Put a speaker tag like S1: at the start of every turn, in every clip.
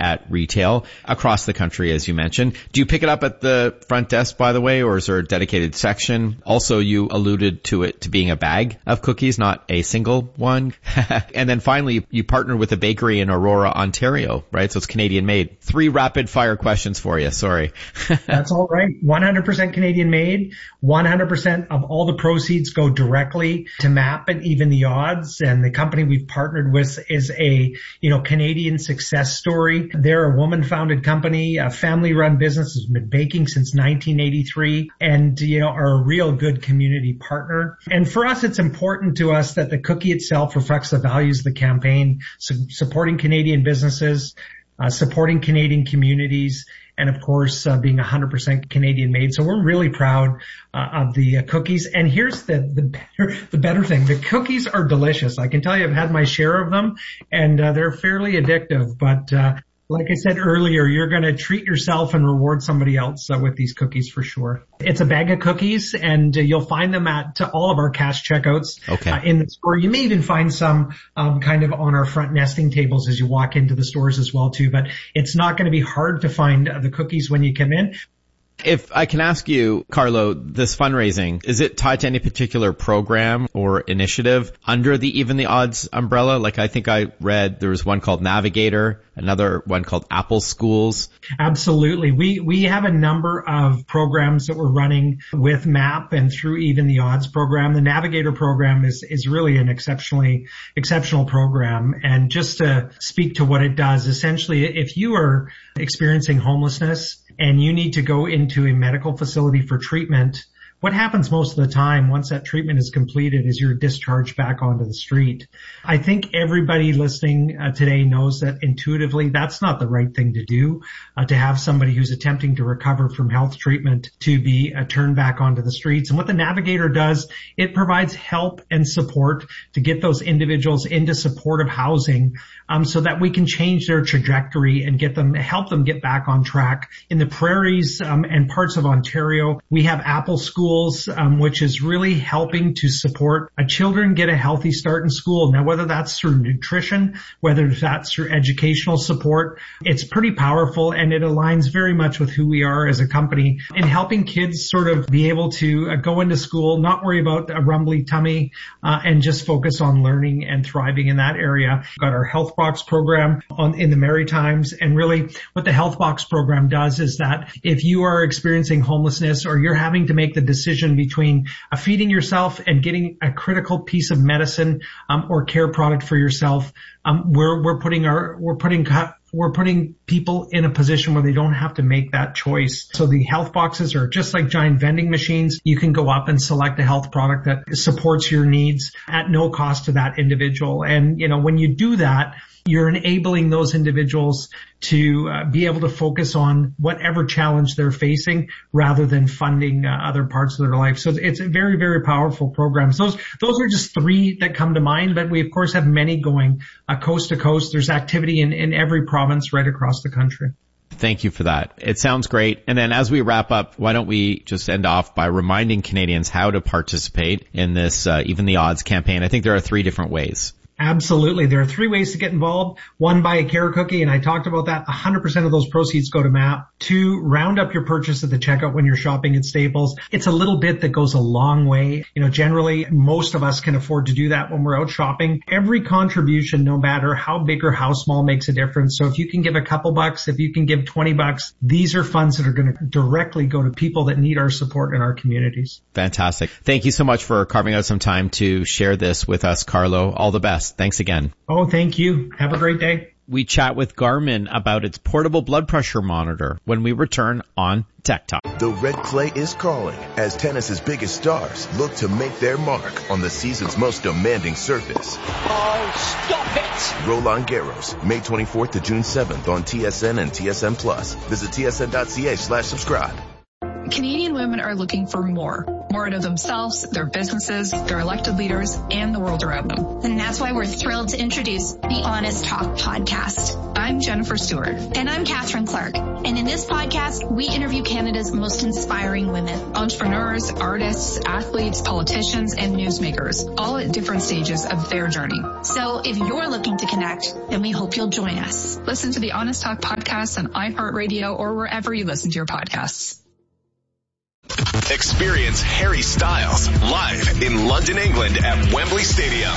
S1: at retail across the country, as you mentioned. Do you pick it up at the front desk, by the way, or is there a dedicated section? Also, you alluded to it to being a bag of cookies, not a single one. And then finally, you partner with a bakery in Aurora, Ontario, right? So it's Canadian made. 3 rapid fire questions for you. Sorry.
S2: That's all right. 100% Canadian made. 100% of all the proceeds go directly to MAP and Even the Odds. And the company we've partnered with is a, Canadian success story. They're a woman-founded company, a family-run business, has been baking since 1983, and, are a real good community partner. And for us, it's important to us that the cookie itself reflects the values of the campaign, supporting Canadian businesses, supporting Canadian communities, and of course, being 100% Canadian made. So we're really proud of the cookies. And here's the better thing. The cookies are delicious. I can tell you I've had my share of them, and they're fairly addictive. But like I said earlier, you're going to treat yourself and reward somebody else with these cookies for sure. It's a bag of cookies, and you'll find them at all of our cash checkouts in the store. You may even find some kind of on our front nesting tables as you walk into the stores as well too. But it's not going to be hard to find the cookies when you come in.
S1: If I can ask you, Carlo, this fundraising, is it tied to any particular program or initiative under the Even the Odds umbrella? Like I think I read there was one called Navigator, another one called Apple Schools.
S2: Absolutely. We have a number of programs that we're running with MAP and through Even the Odds program. The Navigator program is really an exceptional program. And just to speak to what it does, essentially, if you are experiencing homelessness and you need to go into a medical facility for treatment, what happens most of the time once that treatment is completed is you're discharged back onto the street. I think everybody listening today knows that intuitively that's not the right thing to do, to have somebody who's attempting to recover from health treatment to be turned back onto the streets. And what the Navigator does, it provides help and support to get those individuals into supportive housing so that we can change their trajectory and help them get back on track. In the prairies and parts of Ontario, we have Apple Schools, which is really helping to support children get a healthy start in school. Now, whether that's through nutrition, whether that's through educational support, it's pretty powerful, and it aligns very much with who we are as a company in helping kids sort of be able to go into school, not worry about a rumbly tummy, and just focus on learning and thriving in that area. We've got our Health Box program in the Maritimes, and really what the Health Box program does is that if you are experiencing homelessness or you're having to make the decision between feeding yourself and getting a critical piece of medicine or care product for yourself, we're putting people in a position where they don't have to make that choice. So the health boxes are just like giant vending machines. You can go up and select a health product that supports your needs at no cost to that individual. And, when you do that, you're enabling those individuals to be able to focus on whatever challenge they're facing rather than funding other parts of their life. So it's a very, very powerful program. So those are just 3 that come to mind, but we of course have many going coast to coast. There's activity in every province right across the country.
S1: Thank you for that. It sounds great. And then as we wrap up, why don't we just end off by reminding Canadians how to participate in this Even the Odds campaign? I think there are 3 different ways.
S2: Absolutely. There are 3 ways to get involved. 1, buy a care cookie, and I talked about that. 100% of those proceeds go to MAP. 2, round up your purchase at the checkout when you're shopping at Staples. It's a little bit that goes a long way. Generally, most of us can afford to do that when we're out shopping. Every contribution, no matter how big or how small, makes a difference. So if you can give a couple bucks, if you can give $20, these are funds that are going to directly go to people that need our support in our communities.
S1: Fantastic. Thank you so much for carving out some time to share this with us, Carlo. All the best. Thanks again.
S2: Oh, thank you. Have a great day.
S1: We chat with Garmin about its portable blood pressure monitor when we return on Tech Talk.
S3: The red clay is calling as tennis's biggest stars look to make their mark on the season's most demanding surface.
S4: Oh, stop it!
S3: Roland Garros, May 24th to June 7th on TSN and TSN Plus. Visit tsn.ca/subscribe.
S5: Canadian women are looking for more. more to themselves, their businesses, their elected leaders, and the world around them.
S6: And that's why we're thrilled to introduce the Honest Talk podcast.
S5: I'm Jennifer Stewart.
S6: And I'm Catherine Clark. And in this podcast, we interview Canada's most inspiring women.
S5: Entrepreneurs, artists, athletes, politicians, and newsmakers, all at different stages of their journey.
S6: So if you're looking to connect, then we hope you'll join us.
S5: Listen to the Honest Talk podcast on iHeartRadio or wherever you listen to your podcasts.
S3: Experience Harry Styles live in London, England at Wembley Stadium.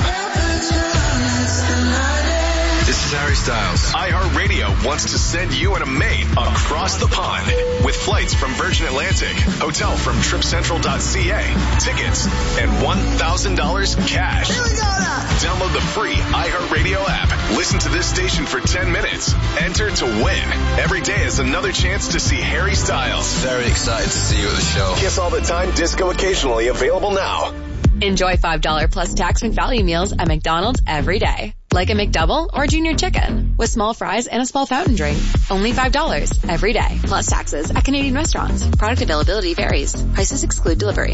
S7: This is Harry Styles.
S3: iHeartRadio wants to send you and a mate across the pond with flights from Virgin Atlantic, hotel from tripcentral.ca, tickets, and $1,000 cash.
S8: Here we go now.
S3: Download the free iHeartRadio app. Listen to this station for 10 minutes. Enter to win. Every day is another chance to see Harry Styles.
S7: Very excited to see you at the show.
S3: Kiss All the Time Disco occasionally available now.
S9: Enjoy $5 plus tax and value meals at McDonald's every day. Like a McDouble or Junior Chicken with small fries and a small fountain drink. Only $5 every day plus taxes at Canadian restaurants. Product availability varies. Prices exclude delivery.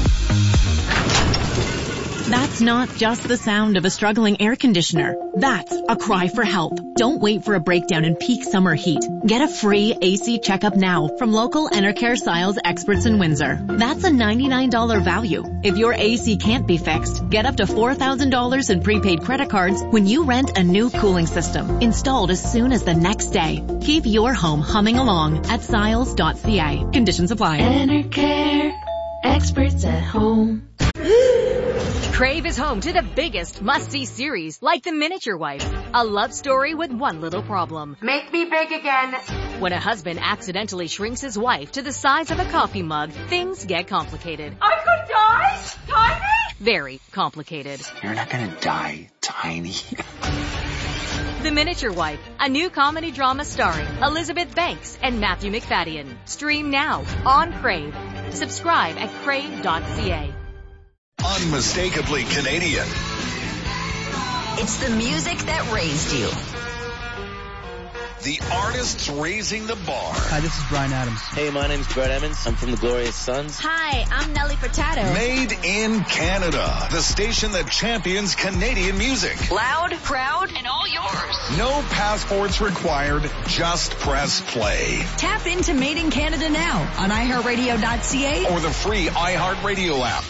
S10: That's not just the sound of a struggling air conditioner. That's a cry for help. Don't wait for a breakdown in peak summer heat. Get a free AC checkup now from local Enercare Styles experts in Windsor. That's a $99 value. If your AC can't be fixed, get up to $4,000 in prepaid credit cards when you rent a new cooling system, installed as soon as the next day. Keep your home humming along at Styles.ca. Conditions apply.
S11: Enercare, experts at home.
S12: Crave is home to the biggest must-see series, like The Miniature Wife, a love story with one little problem.
S13: Make me big again.
S12: When a husband accidentally shrinks his wife to the size of a coffee mug, things get complicated.
S13: I could die? Tiny?
S12: Very complicated.
S14: You're not gonna die, Tiny.
S12: The Miniature Wife, a new comedy drama starring Elizabeth Banks and Matthew McFadden. Stream now on Crave. Subscribe at crave.ca.
S3: Unmistakably Canadian.
S15: It's the music that raised you.
S3: The artists raising the bar.
S16: Hi, this is Bryan Adams.
S17: Hey, my name's Brett Emmons. I'm from the Glorious Sons.
S15: Hi, I'm Nelly Furtado.
S3: Made in Canada. The station that champions Canadian music.
S15: Loud, proud, and all yours.
S3: No passports required. Just press play.
S15: Tap into Made in Canada now on iHeartRadio.ca
S3: or the free iHeartRadio app.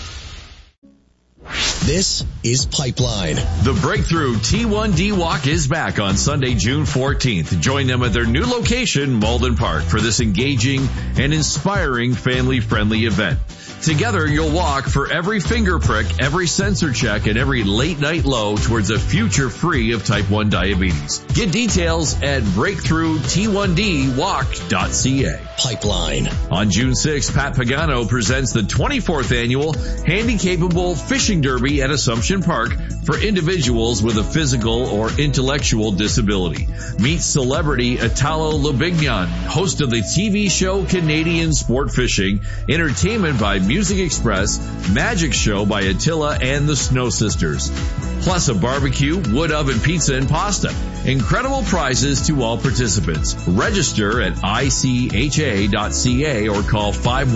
S18: This is Pipeline.
S19: The Breakthrough T1D Walk is back on Sunday, June 14th. Join them at their new location, Malden Park, for this engaging and inspiring family-friendly event. Together, you'll walk for every finger prick, every sensor check, and every late-night low towards a future free of type 1 diabetes. Get details at breakthrough-t1dwalk.ca.
S18: Pipeline.
S19: On June 6th, Pat Pagano presents the 24th annual Handy-Capable Fishing Derby at Assumption Park for individuals with a physical or intellectual disability. Meet celebrity Italo Lobignon, host of the TV show Canadian Sport Fishing, entertainment by Music Express, magic show by Attila and the Snow Sisters. Plus a barbecue, wood oven pizza and pasta. Incredible prizes to all participants. Register at ICHA.ca or call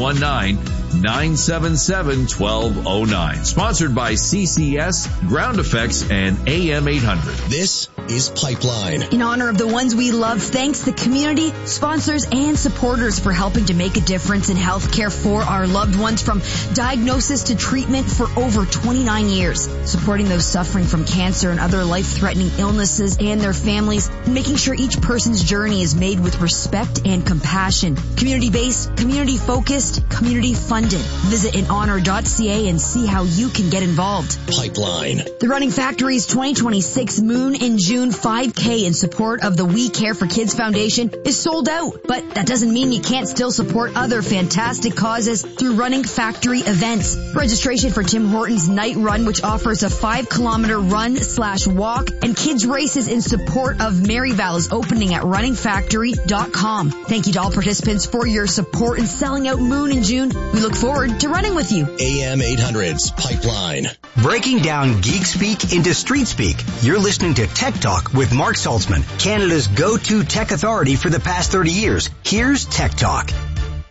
S19: 519-977-1209. Sponsored by CCS, Ground Effects, and AM 800.
S18: This is Pipeline.
S15: In honor of the ones we love, thanks the community, sponsors, and supporters for helping to make a difference in healthcare for our loved ones, from diagnosis to treatment for over 29 years. Supporting those suffering from cancer and other life-threatening illnesses and their families, and making sure each person's journey is made with respect and compassion. Community-based, community-focused, community-funded. Visit inhonor.ca and see how you can get involved.
S18: Pipeline.
S15: The Running Factory's 2026 Moon in June 5K in support of the We Care for Kids Foundation is sold out, but that doesn't mean you can't still support other fantastic causes through Running Factory events. Registration for Tim Hortons Night Run, which offers a 5-kilometer run/walk and kids races in support of Maryvale, is opening at runningfactory.com. Thank you to all participants for your support in selling out Moon in June. We look forward to running with you.
S18: AM 800's Pipeline.
S20: Breaking down geek speak into street speak. You're listening to Tech Talk with Mark Saltzman, Canada's go-to tech authority for the past 30 years. Here's Tech Talk.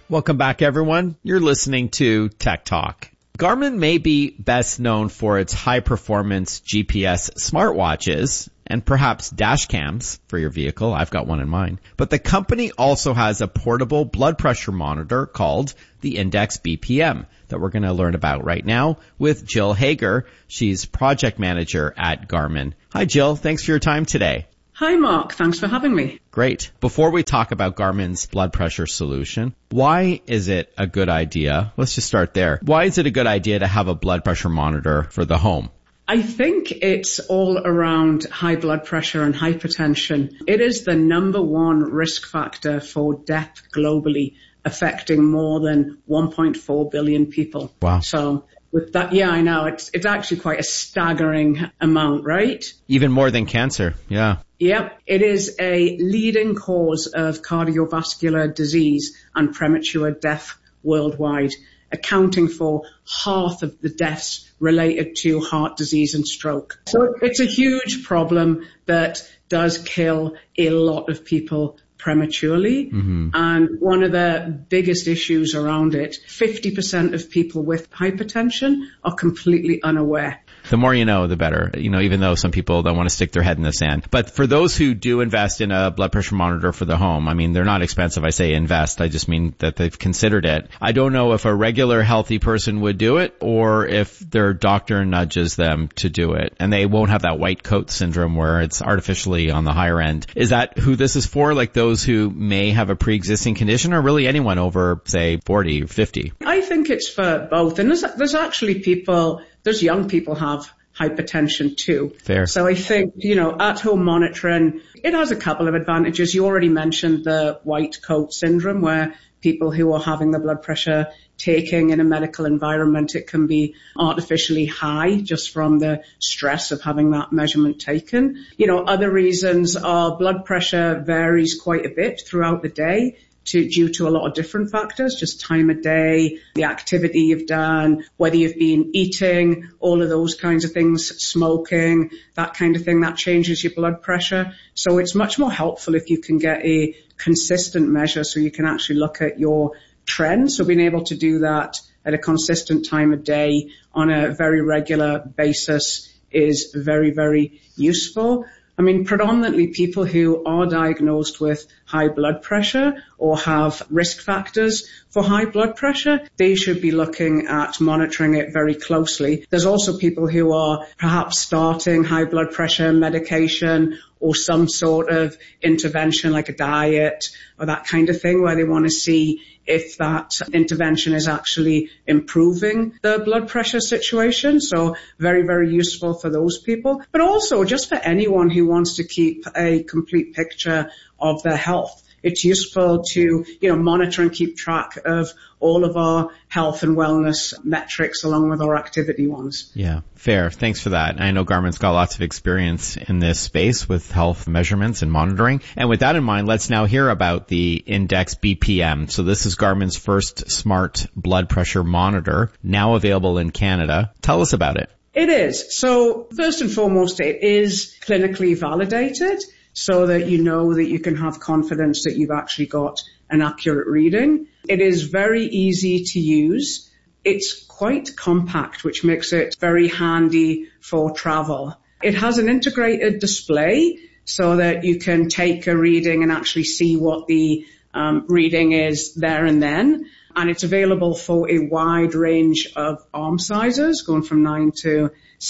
S1: Welcome back, everyone. You're listening to Tech Talk. Garmin may be best known for its high-performance GPS smartwatches and perhaps dash cams for your vehicle. I've got one in mine. But the company also has a portable blood pressure monitor called the Index BPM that we're going to learn about right now with Jill Hager. She's project manager at Garmin. Hi, Jill. Thanks for your time today.
S8: Hi, Mark. Thanks for having me.
S1: Great. Before we talk about Garmin's blood pressure solution, why is it a good idea? Let's just start there. Why is it a good idea to have a blood pressure monitor for the home?
S8: I think it's all around high blood pressure and hypertension. It is the number one risk factor for death globally, affecting more than 1.4 billion people.
S1: Wow.
S8: So with that, yeah, I know. It's actually quite a staggering amount, right?
S1: Even more than cancer. Yeah.
S8: Yep. It is a leading cause of cardiovascular disease and premature death worldwide, accounting for half of the deaths related to heart disease and stroke. So it's a huge problem that does kill a lot of people prematurely. Mm-hmm. And one of the biggest issues around it, 50% of people with hypertension are completely unaware.
S1: The more you know, the better, even though some people don't want to stick their head in the sand. But for those who do invest in a blood pressure monitor for the home, I mean, they're not expensive. I say invest. I just mean that they've considered it. I don't know if a regular healthy person would do it or if their doctor nudges them to do it. And they won't have that white coat syndrome where it's artificially on the higher end. Is that who this is for? Like those who may have a pre-existing condition or really anyone over, say, 40 or 50?
S8: I think it's for both. And there's actually there's young people have hypertension too.
S1: Fair.
S8: So I think, at-home monitoring, it has a couple of advantages. You already mentioned the white coat syndrome, where people who are having the blood pressure taking in a medical environment, it can be artificially high just from the stress of having that measurement taken. Other reasons are blood pressure varies quite a bit throughout the day. Due to a lot of different factors, just time of day, the activity you've done, whether you've been eating, all of those kinds of things, smoking, that kind of thing, that changes your blood pressure. So it's much more helpful if you can get a consistent measure so you can actually look at your trends. So being able to do that at a consistent time of day on a very regular basis is very, very useful. I mean, predominantly people who are diagnosed with high blood pressure or have risk factors for high blood pressure, they should be looking at monitoring it very closely. There's also people who are perhaps starting high blood pressure medication or some sort of intervention like a diet or that kind of thing where they want to see if that intervention is actually improving the blood pressure situation. So very, very useful for those people, but also just for anyone who wants to keep a complete picture of their health. It's useful to, monitor and keep track of all of our health and wellness metrics along with our activity ones.
S1: Yeah, fair. Thanks for that. I know Garmin's got lots of experience in this space with health measurements and monitoring. And with that in mind, let's now hear about the Index BPM. So this is Garmin's first smart blood pressure monitor, now available in Canada. Tell us about it.
S8: It is. So first and foremost, it is clinically validated, so that you know that you can have confidence that you've actually got an accurate reading. It is very easy to use. It's quite compact, which makes it very handy for travel. It has an integrated display so that you can take a reading and actually see what the reading is there and then. And it's available for a wide range of arm sizes, going from 9 to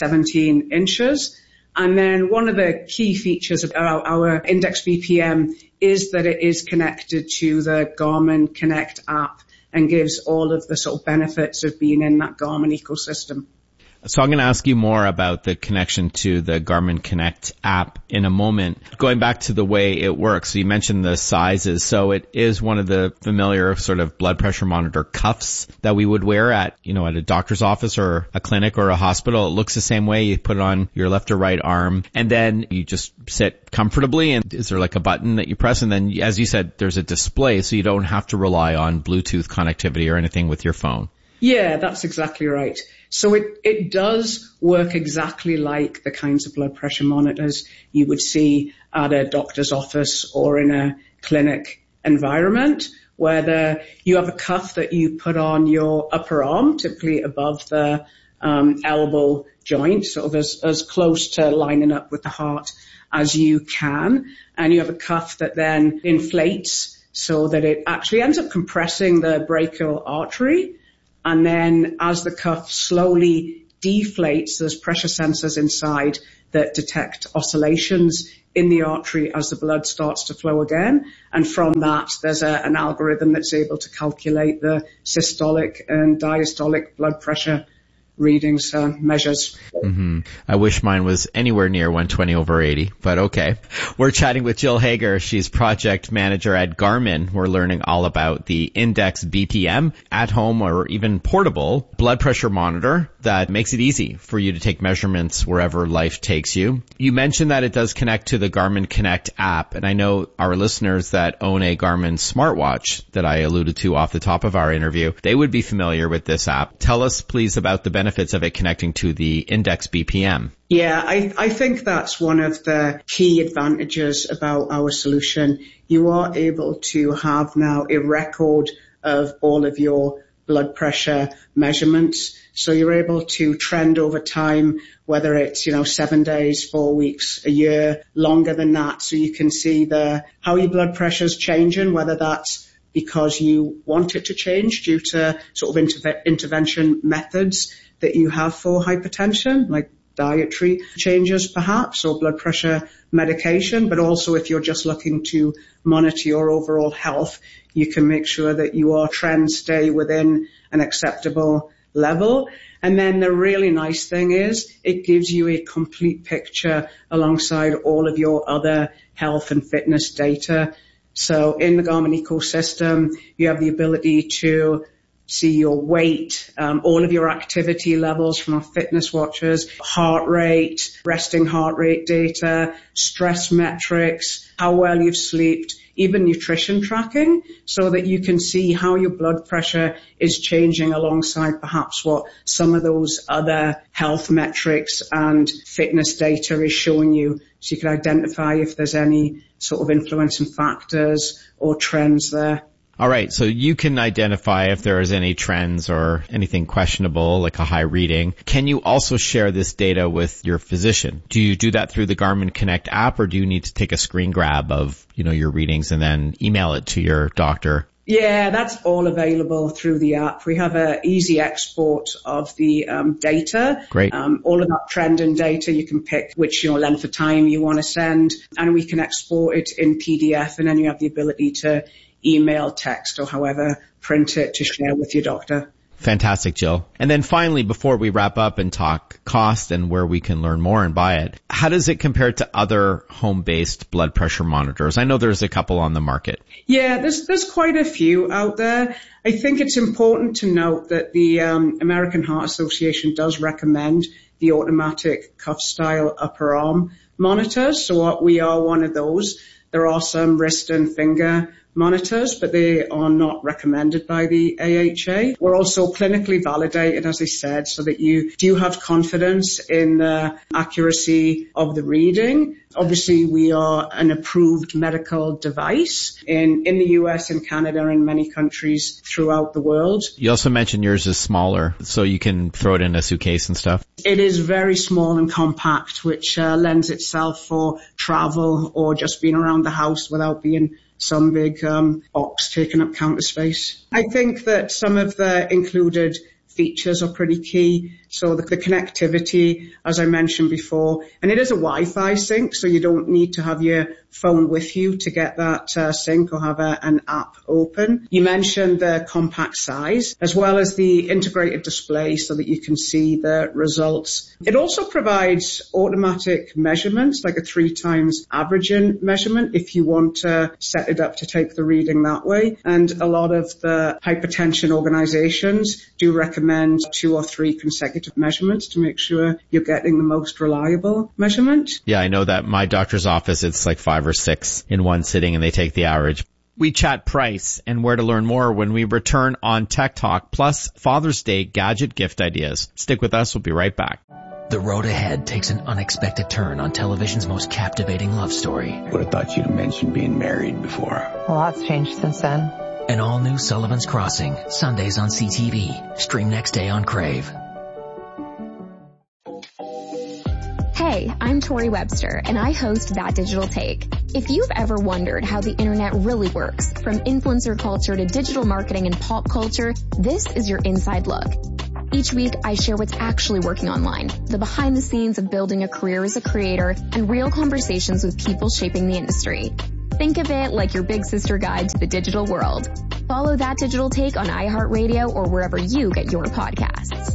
S8: 17 inches. And then one of the key features of our Index BPM is that it is connected to the Garmin Connect app and gives all of the sort of benefits of being in that Garmin ecosystem.
S1: So I'm going to ask you more about the connection to the Garmin Connect app in a moment. Going back to the way it works, so you mentioned the sizes. So it is one of the familiar sort of blood pressure monitor cuffs that we would wear at a doctor's office or a clinic or a hospital. It looks the same way. You put it on your left or right arm and then you just sit comfortably. And is there like a button that you press? And then, as you said, there's a display so you don't have to rely on Bluetooth connectivity or anything with your phone.
S8: Yeah, that's exactly right. So it does work exactly like the kinds of blood pressure monitors you would see at a doctor's office or in a clinic environment, where you have a cuff that you put on your upper arm, typically above the elbow joint, sort of as close to lining up with the heart as you can. And you have a cuff that then inflates so that it actually ends up compressing the brachial artery. And then as the cuff slowly deflates, there's pressure sensors inside that detect oscillations in the artery as the blood starts to flow again. And from that, there's an algorithm that's able to calculate the systolic and diastolic blood pressure readings, measures.
S1: Mm-hmm. I wish mine was anywhere near 120/80, but okay. We're chatting with Jill Hager. She's project manager at Garmin. We're learning all about the Index BPM, at home or even portable blood pressure monitor that makes it easy for you to take measurements wherever life takes you. You mentioned that it does connect to the Garmin Connect app, and I know our listeners that own a Garmin smartwatch that I alluded to off the top of our interview, they would be familiar with this app. Tell us please about the benefits of it connecting to the Index BPM.
S8: Yeah, I think that's one of the key advantages about our solution. You are able to have now a record of all of your blood pressure measurements. So you're able to trend over time, whether it's, 7 days, 4 weeks, a year, longer than that. So you can see how your blood pressure is changing, whether that's because you want it to change due to sort of intervention methods that you have for hypertension, like dietary changes perhaps, or blood pressure medication, but also if you're just looking to monitor your overall health, you can make sure that your trends stay within an acceptable level. And then the really nice thing is it gives you a complete picture alongside all of your other health and fitness data. So in the Garmin ecosystem, you have the ability to see your weight, all of your activity levels from our fitness watches, heart rate, resting heart rate data, stress metrics, how well you've slept, even nutrition tracking, so that you can see how your blood pressure is changing alongside perhaps what some of those other health metrics and fitness data is showing you. So you can identify if there's any sort of influencing factors or trends there.
S1: All right, so you can identify if there is any trends or anything questionable, like a high reading. Can you also share this data with your physician? Do you do that through the Garmin Connect app, or do you need to take a screen grab of, your readings and then email it to your doctor?
S8: Yeah, that's all available through the app. We have an easy export of the data.
S1: Great.
S8: All of that trending data, you can pick which length of time you want to send, and we can export it in PDF, and then you have the ability to email, text, or however, print it to share with your doctor.
S1: Fantastic, Jill. And then finally, before we wrap up and talk cost and where we can learn more and buy it, how does it compare to other home-based blood pressure monitors? I know there's a couple on the market.
S8: Yeah, there's quite a few out there. I think it's important to note that the American Heart Association does recommend the automatic cuff-style upper arm monitors. So we are one of those. There are some wrist and finger monitors, but they are not recommended by the AHA. We're also clinically validated, as I said, so that you do have confidence in the accuracy of the reading. Obviously, we are an approved medical device in the US and Canada and many countries throughout the world.
S1: You also mentioned yours is smaller, so you can throw it in a suitcase and stuff.
S8: It is very small and compact, which lends itself for travel or just being around the house without being some big box taking up counter space. I think that some of the included features are pretty key. So the connectivity, as I mentioned before, and it is a Wi-Fi sync, so you don't need to have your phone with you to get that sync or have an app open. You mentioned the compact size, as well as the integrated display so that you can see the results. It also provides automatic measurements, like a 3 times averaging measurement, if you want to set it up to take the reading that way. And a lot of the hypertension organizations do recommend 2 or 3 consecutive measurements to make sure you're getting the most reliable measurement.
S1: Yeah, I know that my doctor's office, it's like 5 or 6 in one sitting, and they take the average. We chat price and where to learn more when we return on Tech Talk, plus Father's Day gadget gift ideas. Stick with us. We'll be right back.
S16: The road ahead takes an unexpected turn on television's most captivating love story.
S14: Would have thought you'd mentioned being married before.
S21: A lot's changed since then.
S16: An all-new Sullivan's Crossing, Sundays on CTV. Stream next day on Crave.
S21: Hey, I'm Tori Webster, and I host That Digital Take. If you've ever wondered how the internet really works, from influencer culture to digital marketing and pop culture, this is your inside look. Each week, I share what's actually working online, the behind the scenes of building a career as a creator, and real conversations with people shaping the industry. Think of it like your big sister guide to the digital world. Follow That Digital Take on iHeartRadio or wherever you get your podcasts.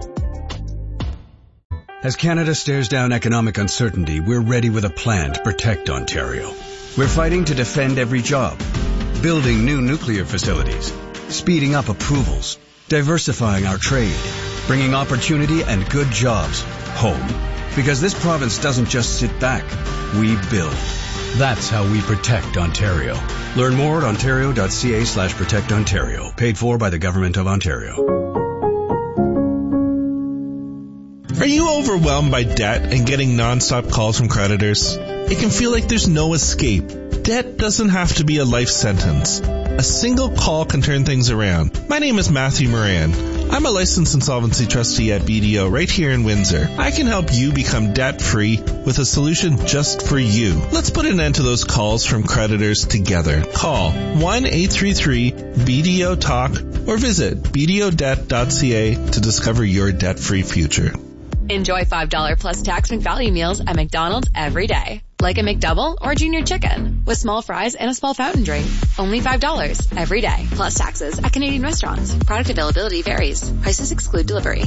S22: As Canada stares down economic uncertainty, we're ready with a plan to protect Ontario. We're fighting to defend every job, building new nuclear facilities, speeding up approvals, diversifying our trade, bringing opportunity and good jobs home. Because this province doesn't just sit back, we build. That's how we protect Ontario. Learn more at ontario.ca/protectontario. Paid for by the Government of Ontario.
S23: Are you overwhelmed by debt and getting nonstop calls from creditors? It can feel like there's no escape. Debt doesn't have to be a life sentence. A single call can turn things around. My name is Matthew Moran. I'm a licensed insolvency trustee at BDO right here in Windsor. I can help you become debt-free with a solution just for you. Let's put an end to those calls from creditors together. Call 1-833-BDO-TALK or visit bdodebt.ca to discover your debt-free future.
S9: Enjoy $5 plus tax and value meals at McDonald's every day. Like a McDouble or Junior Chicken with small fries and a small fountain drink. Only $5 every day. Plus taxes at Canadian restaurants. Product availability varies. Prices exclude delivery.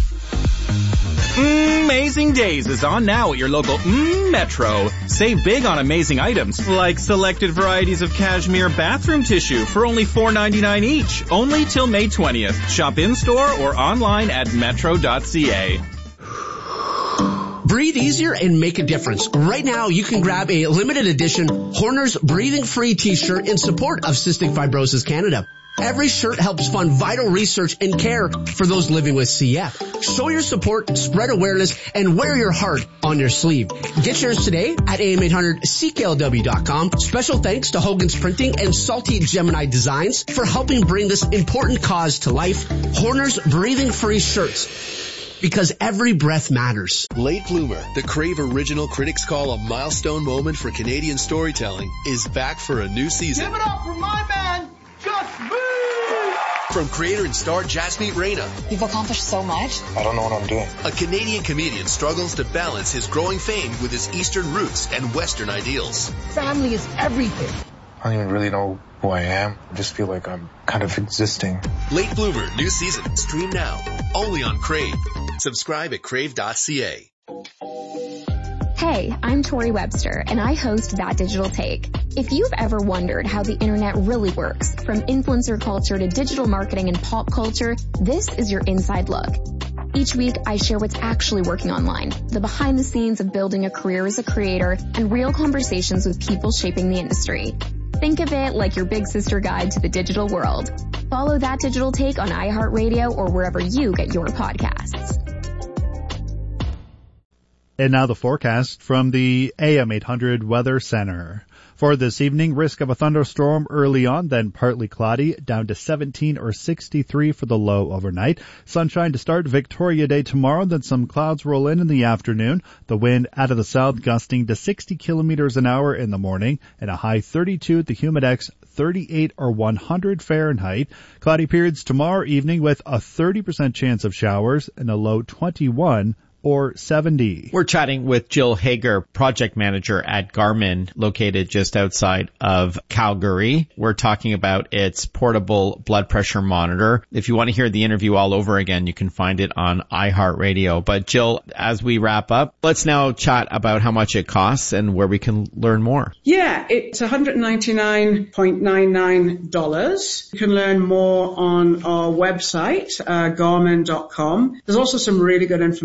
S24: Amazing Days is on now at your local Metro. Save big on amazing items like selected varieties of cashmere bathroom tissue for only $4.99 each. Only till May 20th. Shop in-store or online at metro.ca.
S25: Breathe easier and make a difference. Right now, you can grab a limited edition Horner's Breathing Free t-shirt in support of Cystic Fibrosis Canada. Every shirt helps fund vital research and care for those living with CF. Show your support, spread awareness, and wear your heart on your sleeve. Get yours today at am800cklw.com. Special thanks to Hogan's Printing and Salty Gemini Designs for helping bring this important cause to life. Horner's Breathing Free shirts. Because every breath matters.
S26: Late Bloomer, the Crave original critics call a milestone moment for Canadian storytelling, is back for a new season.
S27: Give it up for my man, Just Me!
S26: From creator and star Jasmeet Reina.
S28: You've accomplished so much.
S27: I don't know what I'm doing.
S26: A Canadian comedian struggles to balance his growing fame with his Eastern roots and Western ideals.
S28: Family is everything.
S27: I don't even really know who I am. I just feel like I'm kind of existing.
S26: Late Bloomer, new season. Stream now. Only on Crave. Subscribe at crave.ca.
S21: Hey, I'm Tori Webster, and I host That Digital Take. If you've ever wondered how the internet really works, from influencer culture to digital marketing and pop culture, this is your inside look. Each week, I share what's actually working online, the behind the scenes of building a career as a creator, and real conversations with people shaping the industry. Think of it like your big sister guide to the digital world. Follow That Digital Take on iHeartRadio or wherever you get your podcasts.
S29: And now the forecast from the AM 800 Weather Center. For this evening, risk of a thunderstorm early on, then partly cloudy, down to 17 or 63 for the low overnight. Sunshine to start Victoria Day tomorrow, then some clouds roll in the afternoon. The wind out of the south gusting to 60 kilometers an hour in the morning, and a high 32 at the Humidex, 38 or 100 Fahrenheit. Cloudy periods tomorrow evening with a 30% chance of showers and a low 21 or 70.
S1: We're chatting with Jill Hager, project manager at Garmin, located just outside of Calgary. We're talking about its portable blood pressure monitor. If you want to hear the interview all over again, you can find it on iHeartRadio. But Jill, as we wrap up, let's now chat about how much it costs and where we can learn more.
S8: Yeah, it's $199.99. You can learn more on our website, garmin.com. There's also some really good information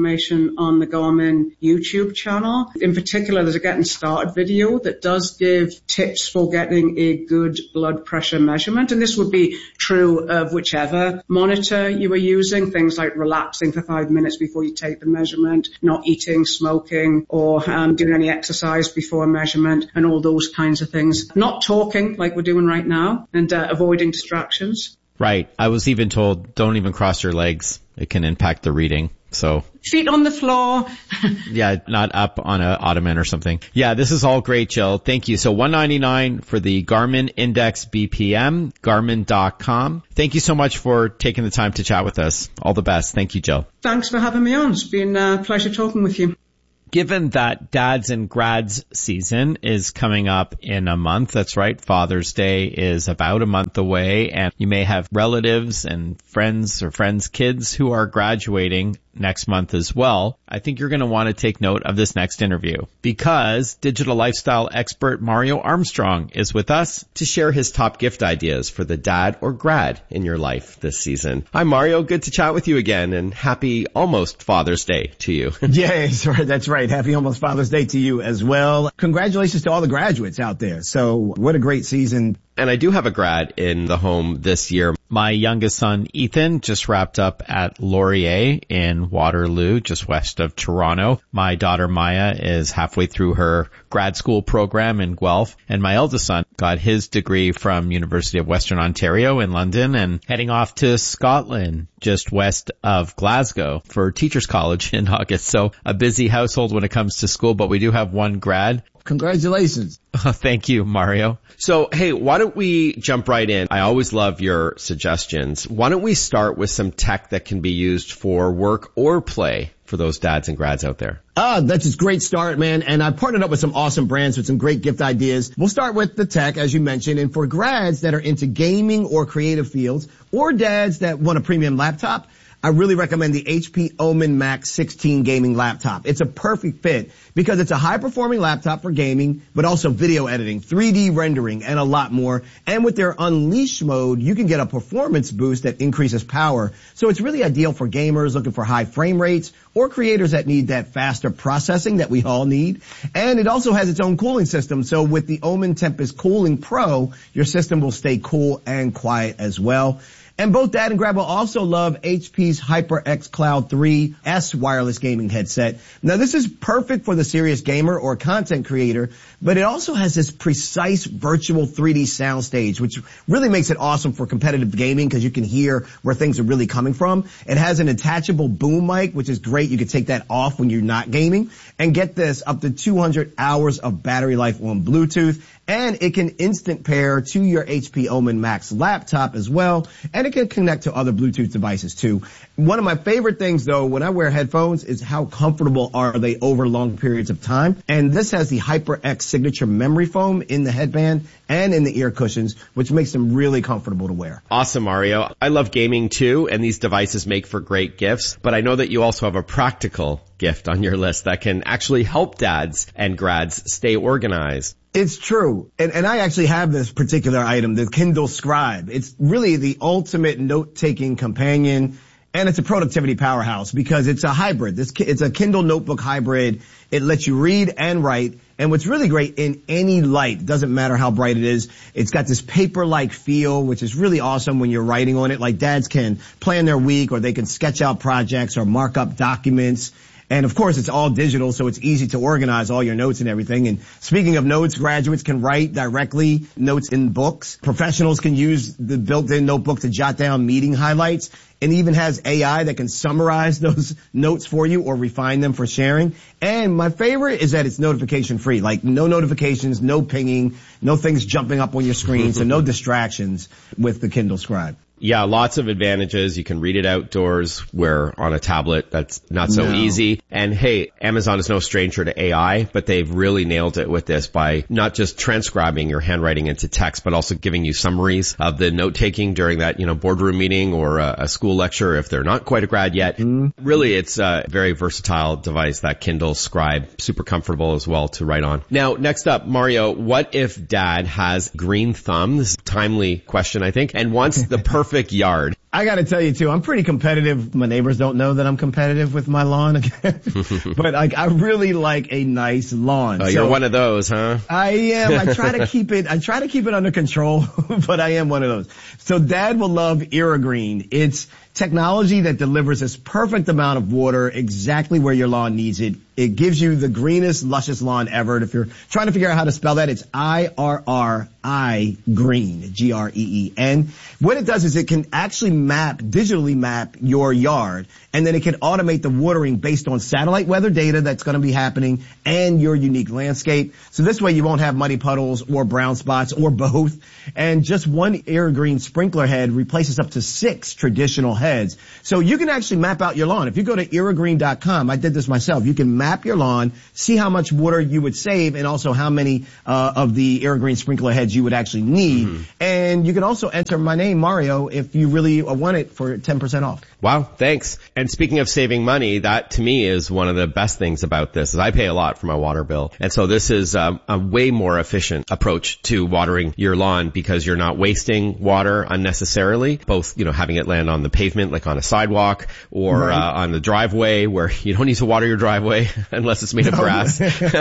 S8: information on the Garmin YouTube channel. In particular, there's a getting started video that does give tips for getting a good blood pressure measurement. And this would be true of whichever monitor you are using, things like relaxing for 5 minutes before you take the measurement, not eating, smoking, or doing any exercise before a measurement, and all those kinds of things. Not talking like we're doing right now, and avoiding distractions.
S1: Right. I was even told, don't even cross your legs. It can impact the reading. So
S8: feet on the floor.
S1: Yeah, not up on a ottoman or something. Yeah, this is all great, Jill. Thank you. So $199 for the Garmin Index BPM, Garmin.com. Thank you so much for taking the time to chat with us. All the best. Thank you, Jill.
S8: Thanks for having me on. It's been a pleasure talking with you.
S1: Given that dads and grads season is coming up in a month, that's right, Father's Day is about a month away, and you may have relatives and friends or friends' kids who are graduating next month as well. I think you're going to want to take note of this next interview because digital lifestyle expert Mario Armstrong is with us to share his top gift ideas for the dad or grad in your life this season. Hi, Mario. Good to chat with you again, and happy almost Father's Day to you.
S2: Yes, that's right. Happy almost Father's Day to you as well. Congratulations to all the graduates out there. So what a great season.
S1: And I do have a grad in the home this year. My youngest son, Ethan, just wrapped up at Laurier in Waterloo, just west of Toronto. My daughter, Maya, is halfway through her grad school program in Guelph. And my eldest son got his degree from University of Western Ontario in London and heading off to Scotland, just west of Glasgow, for Teachers College in August. So a busy household when it comes to school, but we do have one grad.
S2: Congratulations.
S1: Thank you, Mario. So, hey, why don't we jump right in? I always love your suggestions. Why don't we start with some tech that can be used for work or play for those dads and grads out there?
S2: That's a great start, man. And I partnered up with some awesome brands with some great gift ideas. We'll start with the tech, as you mentioned. And for grads that are into gaming or creative fields, or dads that want a premium laptop, I really recommend the HP Omen Max 16 gaming laptop. It's a perfect fit because it's a high-performing laptop for gaming, but also video editing, 3D rendering, and a lot more. And with their Unleash mode, you can get a performance boost that increases power. So it's really ideal for gamers looking for high frame rates or creators that need that faster processing that we all need. And it also has its own cooling system. So with the Omen Tempest Cooling Pro, your system will stay cool and quiet as well. And both Dad and Grab will also love HP's HyperX Cloud 3 S wireless gaming headset. Now this is perfect for the serious gamer or content creator, but it also has this precise virtual 3D soundstage, which really makes it awesome for competitive gaming because you can hear where things are really coming from. It has an attachable boom mic, which is great. You can take that off when you're not gaming. And get this, up to 200 hours of battery life on Bluetooth. And it can instant pair to your HP Omen Max laptop as well. And it can connect to other Bluetooth devices too. One of my favorite things though, when I wear headphones, is how comfortable are they over long periods of time. And this has the HyperX signature memory foam in the headband and in the ear cushions, which makes them really comfortable to wear.
S1: Awesome, Mario. I love gaming too, and these devices make for great gifts. But I know that you also have a practical gift on your list that can actually help dads and grads stay organized.
S2: It's true. And I actually have this particular item, the Kindle Scribe. It's really the ultimate note-taking companion, and it's a productivity powerhouse because it's a hybrid. It's a Kindle notebook hybrid. It lets you read and write. And what's really great, in any light, doesn't matter how bright it is, it's got this paper-like feel, which is really awesome when you're writing on it. Like dads can plan their week, or they can sketch out projects or mark up documents. And of course, it's all digital, so it's easy to organize all your notes and everything. And speaking of notes, graduates can write directly notes in books. Professionals can use the built-in notebook to jot down meeting highlights. It even has AI that can summarize those notes for you or refine them for sharing. And my favorite is that it's notification free, like no notifications, no pinging, no things jumping up on your screen, so no distractions with the Kindle Scribe.
S1: Yeah, lots of advantages. You can read it outdoors, where on a tablet that's not so easy. And hey, Amazon is no stranger to AI, but they've really nailed it with this by not just transcribing your handwriting into text, but also giving you summaries of the note taking during that, boardroom meeting or a school lecture if they're not quite a grad yet. Really, it's a very versatile device, that Kindle Scribe. Super comfortable as well to write on. Now, next up, Mario, what if dad has green thumb? This is a timely question, I think, and wants the perfect yard.
S2: I got to tell you too, I'm pretty competitive. My neighbors don't know that I'm competitive with my lawn, but like I really like a nice lawn.
S4: Oh, you're one of those, huh?
S2: I am. I try to keep it under control, but I am one of those. So Dad will love Irrigreen. It's technology that delivers this perfect amount of water exactly where your lawn needs it. It gives you the greenest, luscious lawn ever. And if you're trying to figure out how to spell that, it's IRRI Green, Green. What it does is it can actually digitally map your yard, and then it can automate the watering based on satellite weather data that's going to be happening and your unique landscape. So this way you won't have muddy puddles or brown spots or both. And just one Irrigreen sprinkler head replaces up to 6 traditional heads. So you can actually map out your lawn. If you go to irrigreen.com, I did this myself, you can map your lawn, see how much water you would save, and also how many of the Irrigreen sprinkler heads you would actually need. Mm-hmm. And you can also enter my name, Mario, if you really want it for 10% off.
S4: Wow, thanks. And speaking of saving money, that to me is one of the best things about this is I pay a lot for my water bill. And so this is a way more efficient approach to watering your lawn because you're not wasting water unnecessarily, both, having it land on the pavement like on a sidewalk or on the driveway where you don't need to water your driveway unless it's made of grass.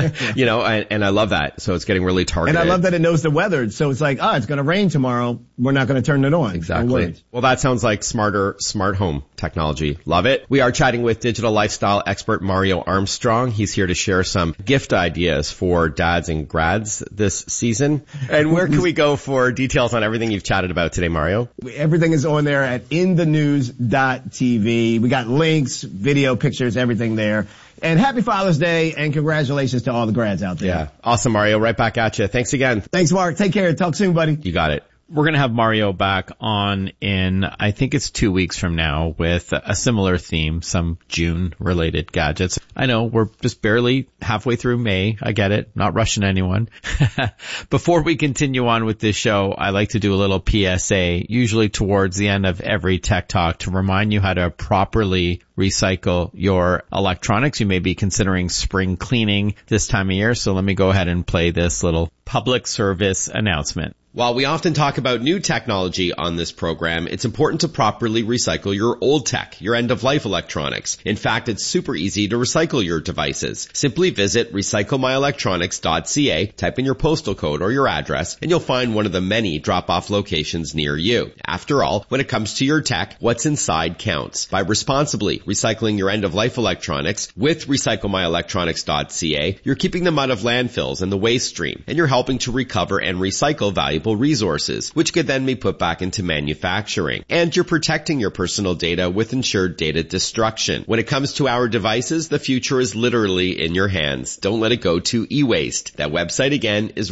S4: And I love that. So it's getting really targeted.
S2: And I love that it knows the weather. So it's like, it's going to rain tomorrow. We're not going to turn it on.
S4: Exactly. Well, that sounds like smart home technology. Love it. We are chatting with digital lifestyle expert Mario Armstrong. He's here to share some gift ideas for dads and grads this season. And where can we go for details on everything you've chatted about today, Mario?
S2: Everything is on there at inthenews.tv. We got links, video, pictures, everything there. And happy Father's Day and congratulations to all the grads out there.
S4: Yeah. Awesome, Mario. Right back at you. Thanks again.
S2: Thanks, Mark. Take care. Talk soon, buddy.
S4: You got it.
S1: We're going to have Mario back on in, I think it's 2 weeks from now with a similar theme, some June-related gadgets. I know we're just barely halfway through May. I get it. Not rushing anyone. Before we continue on with this show, I like to do a little PSA, usually towards the end of every Tech Talk, to remind you how to properly recycle your electronics. You may be considering spring cleaning this time of year, so let me go ahead and play this little public service announcement.
S4: While we often talk about new technology on this program, it's important to properly recycle your old tech, your end-of-life electronics. In fact, it's super easy to recycle your devices. Simply visit recyclemyelectronics.ca, type in your postal code or your address, and you'll find one of the many drop-off locations near you. After all, when it comes to your tech, what's inside counts. By responsibly recycling your end-of-life electronics with recyclemyelectronics.ca, you're keeping them out of landfills and the waste stream, and you're helping to recover and recycle valuable resources, which could then be put back into manufacturing. And you're protecting your personal data with ensured data destruction. When it comes to our devices, the future is literally in your hands. Don't let it go to e-waste. That website again is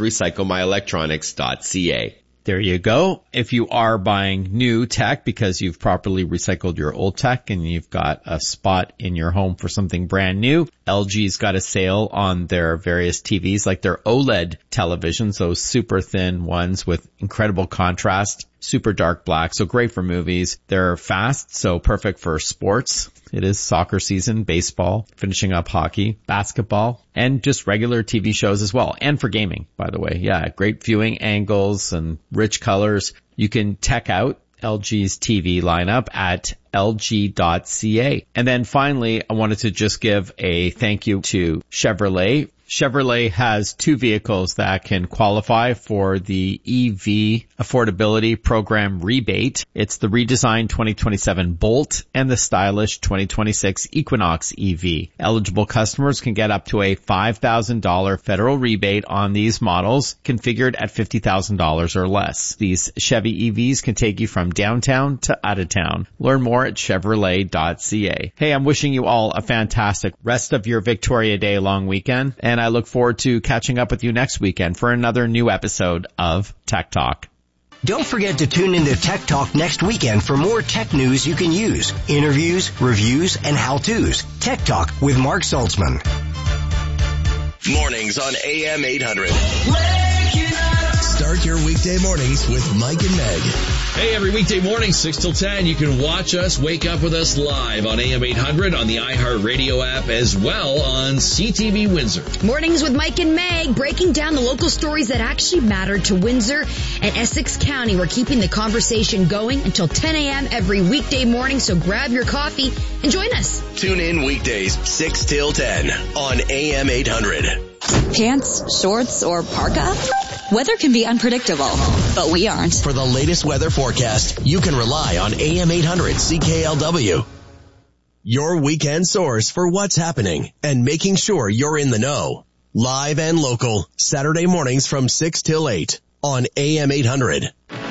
S4: recyclemyelectronics.ca.
S1: There you go. If you are buying new tech because you've properly recycled your old tech and you've got a spot in your home for something brand new, LG's got a sale on their various TVs, like their OLED televisions, those super thin ones with incredible contrast, super dark black, so great for movies. They're fast, so perfect for sports. It is soccer season, baseball, finishing up hockey, basketball, and just regular TV shows as well. And for gaming, by the way. Yeah, great viewing angles and rich colors. You can tech out LG's TV lineup at lg.ca. And then finally, I wanted to just give a thank you to Chevrolet. Chevrolet has 2 vehicles that can qualify for the EV Affordability Program rebate. It's the redesigned 2027 Bolt and the stylish 2026 Equinox EV. Eligible customers can get up to a $5,000 federal rebate on these models, configured at $50,000 or less. These Chevy EVs can take you from downtown to out of town. Learn more at Chevrolet.ca. Hey, I'm wishing you all a fantastic rest of your Victoria Day long weekend, and I look forward to catching up with you next weekend for another new episode of Tech Talk.
S20: Don't forget to tune in to Tech Talk next weekend for more tech news you can use, interviews, reviews, and how-tos. Tech Talk with Mark Saltzman.
S18: Mornings on AM 800. Start your weekday mornings with Mike and Meg.
S19: Hey, every weekday morning, 6 till 10, you can watch us, wake up with us live on AM 800 on the iHeartRadio app, as well on CTV Windsor.
S15: Mornings with Mike and Meg, breaking down the local stories that actually matter to Windsor and Essex County. We're keeping the conversation going until 10 a.m. every weekday morning, so grab your coffee and join us.
S18: Tune in weekdays 6 till 10 on AM 800.
S3: Pants, shorts, or parka? Weather can be unpredictable, but we aren't.
S18: For the latest weather forecast, you can rely on AM 800 CKLW. Your weekend source for what's happening and making sure you're in the know. Live and local, Saturday mornings from 6 till 8 on AM 800.